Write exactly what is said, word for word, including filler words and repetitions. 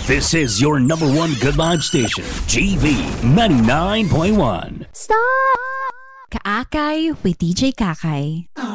This is your number one good vibe station, G V ninety-nine point one. Stop! Kaakay with D J Kakay.